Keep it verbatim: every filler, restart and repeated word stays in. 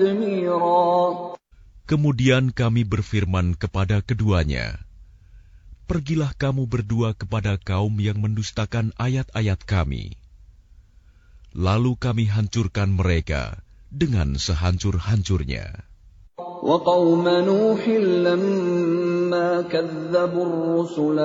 Kemudian kami berfirman kepada keduanya, pergilah kamu berdua kepada kaum yang mendustakan ayat-ayat kami. Lalu kami hancurkan mereka dengan sehancur-hancurnya.